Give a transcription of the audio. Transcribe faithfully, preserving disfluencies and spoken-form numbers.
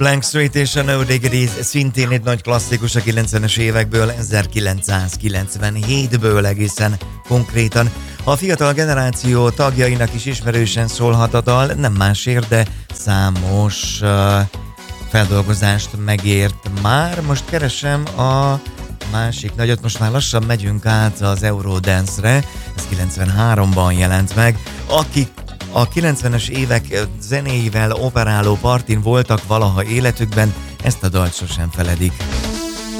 Blank Street és a No Diggity szintén egy nagy klasszikus a kilencvenes évekből, ezerkilencszázkilencvenhétből egészen konkrétan. A fiatal generáció tagjainak is ismerősen szólhat a dal, nem másért, de számos uh, feldolgozást megért már. Most keresem a másik nagyot, most már lassan megyünk át az Eurodance-re, ez kilencvenháromban jelent meg. Akik a kilencvenes évek zenéivel operáló partin voltak valaha életükben, ezt a dalt sosem feledik.